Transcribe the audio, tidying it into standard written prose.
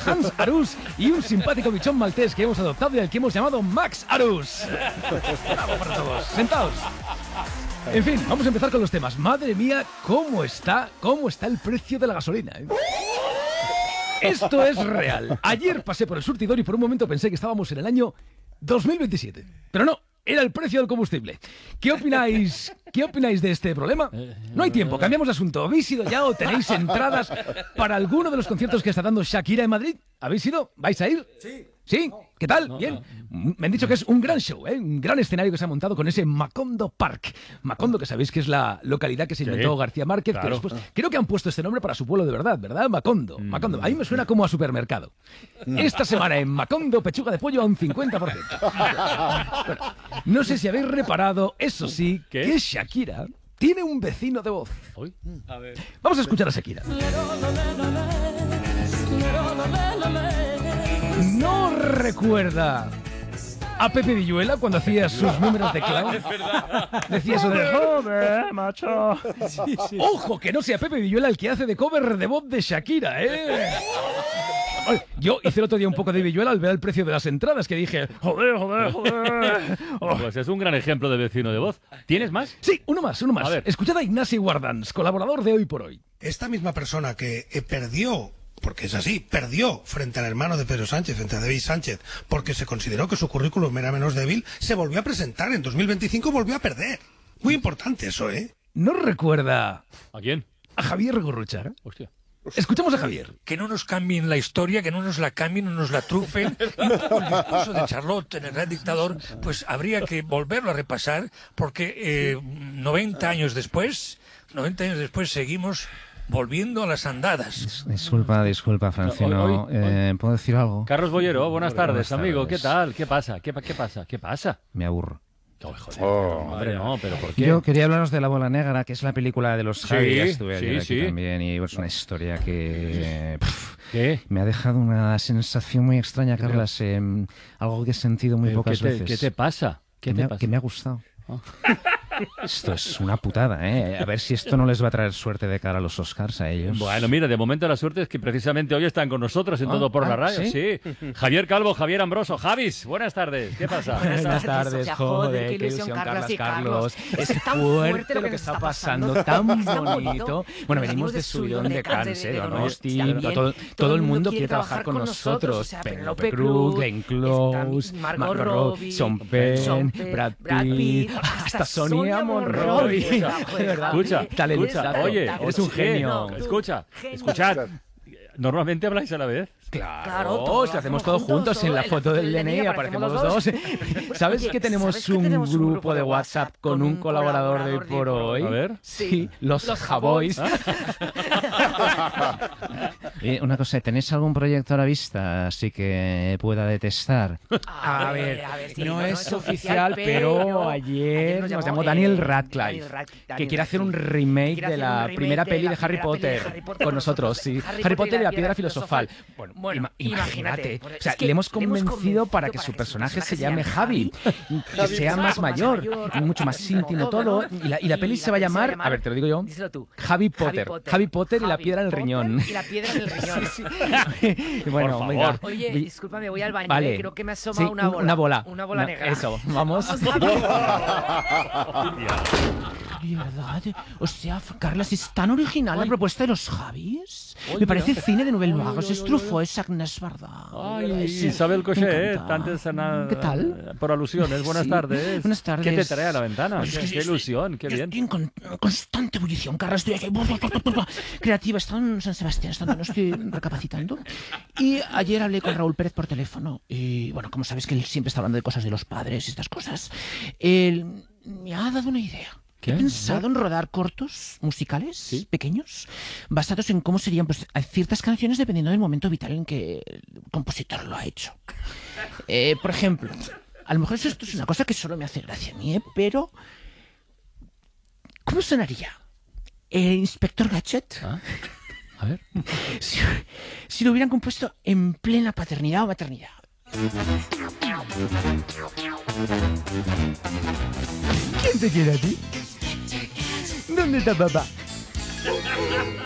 Hans Arús y un simpático bichón maltés que hemos adoptado y al que hemos llamado Max Arús. Bravo para todos. Sentaos. En fin, vamos a empezar con los temas. Madre mía, ¿cómo está el precio de la gasolina? Esto es real. Ayer pasé por el surtidor y por un momento pensé que estábamos en el año 2027. Pero no, era el precio del combustible. ¿Qué opináis de este problema? No hay tiempo, cambiamos de asunto. ¿Habéis ido ya o tenéis entradas para alguno de los conciertos que está dando Shakira en Madrid? ¿Habéis ido? ¿Vais a ir? Sí. ¿Sí? ¿Qué tal? ¿Bien? Me han dicho que es un gran show, un gran escenario que se ha montado con ese Macondo Park. Macondo, que sabéis que es la localidad que se inventó García Márquez, claro. Que después, creo que han puesto este nombre para su pueblo de verdad, ¿verdad? Macondo. Macondo. A mí me suena como a supermercado. Esta semana en Macondo, pechuga de pollo a un 50%. Bueno, no sé si habéis reparado, eso sí, que Shakira tiene un vecino de voz. A ver. Vamos a escuchar a Shakira. ¿No recuerda a Pepe Villuela cuando hacía sus números de clown? Decía eso de joder, macho. Sí. Ojo, que no sea Pepe Villuela el que hace de cover de voz de Shakira, ¿eh? Yo hice el otro día un poco de Villuela al ver el precio de las entradas, que dije, joder. Oh. Pues es un gran ejemplo de vecino de voz. ¿Tienes más? Sí, uno más. A ver. Escuchad a Ignasi Guardans, colaborador de Hoy por Hoy. Esta misma persona que perdió, porque es así, perdió frente al hermano de Pedro Sánchez, frente a David Sánchez, porque se consideró que su currículum era menos débil, se volvió a presentar. En 2025 volvió a perder. Muy importante eso, ¿eh? ¿No recuerda a quién? A Javier Gurruchaga. Hostia. Escuchamos a Javier. Que no nos cambien la historia, que no nos la cambien, no nos la trufen. Y un poco el discurso de Charlotte en El Gran Dictador, pues habría que volverlo a repasar, porque 90 años después seguimos volviendo a las andadas. Disculpa, Francino. ¿Puedo decir algo? Carlos Bollero, buenas tardes, amigo. ¿Qué tal? ¿Qué pasa? ¿Qué pasa? Me aburro. Hombre, no, pero ¿por qué? Yo quería hablaros de La Bola Negra, que es la película de los Javi. Estuve ayer aquí también, y es una historia que me ha dejado una sensación muy extraña, Carlas. Algo que he sentido muy pocas veces. ¿Qué te pasa? Que me ha gustado. Esto es una putada, ¿eh? A ver si esto no les va a traer suerte de cara a los Oscars a ellos. Bueno, mira, de momento la suerte es que precisamente hoy están con nosotros en Todo por la Radio. ¿Sí? Javier Calvo, Javier Ambroso. Javis, buenas tardes. ¿Qué pasa? Buenas tardes, joder, qué ilusión, Carlos. Es fuerte lo que está pasando, tan bonito. Bueno, venimos de subidón de cáncer, ¿no? Todo el mundo quiere trabajar con nosotros. Penélope Cruz, Glenn Close, Margot Robbie, Sean Penn, Brad Pitt, hasta Sonia Monroy. Escucha, oye, eres un genio. Escuchad. ¿Normalmente habláis a la vez? Claro, si hacemos todos juntos en la foto del DNI, aparecemos los dos. ¿Sabes que tenemos un grupo de WhatsApp con un colaborador de Hoy por Hoy? A ver. Sí, los Javois. Una cosa, ¿tenéis algún proyecto a la vista así que pueda detestar? A ver, no es oficial, pero ayer nos llamó Daniel Radcliffe, que quiere hacer un remake de la primera peli de Harry Potter con nosotros, sí. Harry Potter y la piedra filosofal. Bueno, imagínate. O sea, le hemos convencido para que su personaje se llame Javi, que sea más mayor, mucho más íntimo todo. Y la peli se va a llamar, a ver, te lo digo yo, Javi Potter. Javi Potter y la piedra en el riñón. Y la piedra en el riñón. Bueno, venga. Oye, discúlpame, voy al baño. Vale. Creo que me asoma una bola. Una bola negra. Eso, vamos. ¿De verdad? O sea, Carlas, ¿es tan original la propuesta de los Javis? Me parece cine de Nouvelle Vague. Es Truffaut, es Agnès Varda. Ay, Isabel Cochet, ¿Qué tal? Por alusiones, buenas tardes. Buenas tardes. ¿Qué te trae a la ventana? Qué ilusión, qué bien. Estoy en constante ebullición, Carlas. Estoy aquí, creativa. Estaba en San Sebastián, no estoy recapacitando. Y ayer hablé con Raúl Pérez por teléfono. Y bueno, como sabes que él siempre está hablando de cosas de los padres y estas cosas, él me ha dado una idea. ¿Qué? He pensado en rodar cortos musicales pequeños basados en cómo serían ciertas canciones dependiendo del momento vital en que el compositor lo ha hecho. Por ejemplo, a lo mejor esto es una cosa que solo me hace gracia a mí, pero ¿cómo sonaría? Inspector Gadget. A ver. Si lo hubieran compuesto en plena paternidad o maternidad. ¿Quién te quiere a ti? ¿Dónde está papá?